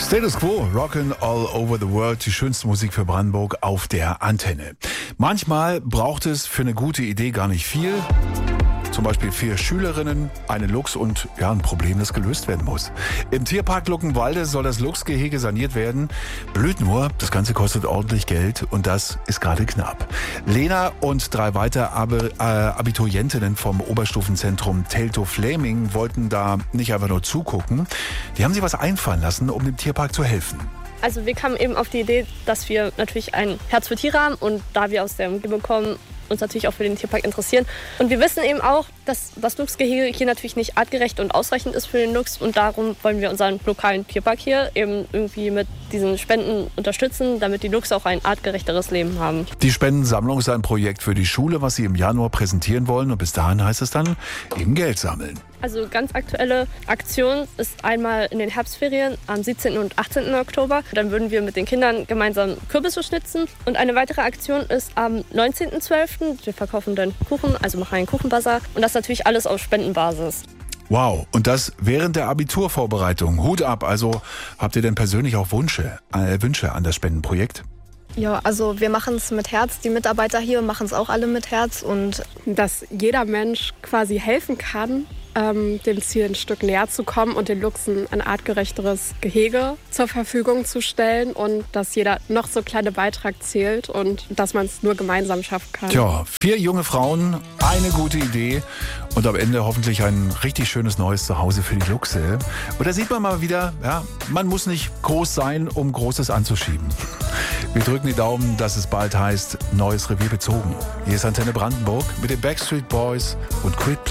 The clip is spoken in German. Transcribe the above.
Status Quo, Rockin' All Over the World, die schönste Musik für Brandenburg auf der Antenne. Manchmal braucht es für eine gute Idee gar nicht viel. Zum Beispiel 4 Schülerinnen, einen Luchs und ein Problem, das gelöst werden muss. Im Tierpark Luckenwalde soll das Luchsgehege saniert werden. Blöd nur, das Ganze kostet ordentlich Geld und das ist gerade knapp. Lena und 3 weitere Abiturientinnen vom Oberstufenzentrum Teltow Fläming wollten da nicht einfach nur zugucken. Die haben sich was einfallen lassen, um dem Tierpark zu helfen. Also wir kamen eben auf die Idee, dass wir natürlich ein Herz für Tiere haben und da wir aus der Umgebung kommen, uns natürlich auch für den Tierpark interessieren. Und wir wissen eben auch, dass das Luchsgehege hier natürlich nicht artgerecht und ausreichend ist für den Luchs. Und darum wollen wir unseren lokalen Tierpark hier eben irgendwie mit diesen Spenden unterstützen, damit die Luchse auch ein artgerechteres Leben haben. Die Spendensammlung ist ein Projekt für die Schule, was sie im Januar präsentieren wollen. Und bis dahin heißt es dann eben Geld sammeln. Also ganz aktuelle Aktion ist einmal in den Herbstferien am 17. und 18. Oktober. Dann würden wir mit den Kindern gemeinsam Kürbisse schnitzen. Und eine weitere Aktion ist am 19.12. Wir verkaufen dann Kuchen, also machen einen Kuchenbazar. Und das natürlich alles auf Spendenbasis. Wow, und das während der Abiturvorbereitung. Hut ab, also habt ihr denn persönlich auch Wünsche an das Spendenprojekt? Ja, also wir machen es mit Herz. Die Mitarbeiter hier machen es auch alle mit Herz. Und dass jeder Mensch quasi helfen kann, dem Ziel ein Stück näher zu kommen und den Luchsen ein artgerechteres Gehege zur Verfügung zu stellen und dass jeder noch so kleine Beitrag zählt und dass man es nur gemeinsam schaffen kann. Tja, 4 junge Frauen, eine gute Idee und am Ende hoffentlich ein richtig schönes neues Zuhause für die Luchse. Und da sieht man mal wieder, man muss nicht groß sein, um Großes anzuschieben. Wir drücken die Daumen, dass es bald heißt, neues Revier bezogen. Hier ist Antenne Brandenburg mit den Backstreet Boys und Quit